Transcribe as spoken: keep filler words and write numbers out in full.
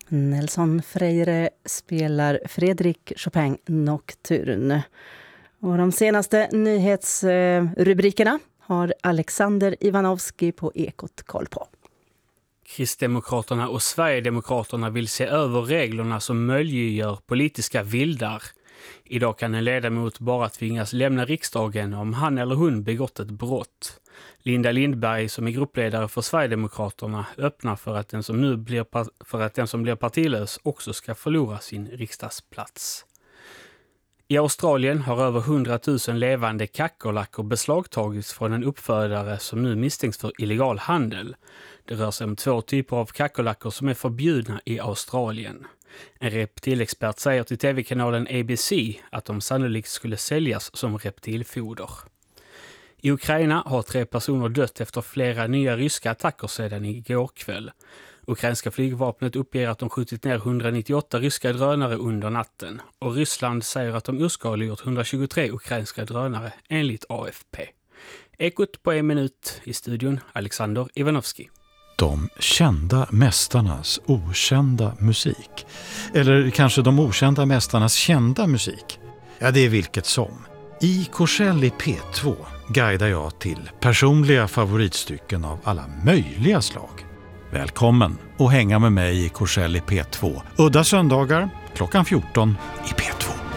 Nelson Freire spelar Fredrik Chopin Nocturne. Och de senaste nyhetsrubrikerna har Alexander Ivanovski på Ekot koll på. Kristdemokraterna och Sverigedemokraterna vill se över reglerna som möjliggör politiska vildar. Idag kan en ledamot bara tvingas lämna riksdagen om han eller hon begått ett brott. Linda Lindberg, som är gruppledare för Sverigedemokraterna, öppnar för att den som nu blir, för att den som blir partilös också ska förlora sin riksdagsplats. I Australien har över hundratusen levande kackerlackor beslagtagits från en uppfödare som nu misstänks för illegal handel. Det rör sig om två typer av kackerlackor som är förbjudna i Australien. En reptilexpert säger till tv-kanalen A B C att de sannolikt skulle säljas som reptilfoder. I Ukraina har tre personer dött efter flera nya ryska attacker sedan igår kväll. Ukrainska flygvapnet uppger att de skjutit ner hundranittioåtta ryska drönare under natten. Och Ryssland säger att de oskadliggjort hundratjugotre ukrainska drönare enligt A F P. Ekot på en minut, i studion Alexander Ivanovski. De kända mästarnas okända musik. Eller kanske de okända mästarnas kända musik. Ja, det är vilket som. I Korsell i P två guidar jag till personliga favoritstycken av alla möjliga slag. Välkommen och hänga med mig i Korsell i P två. Udda söndagar klockan fjorton i P två.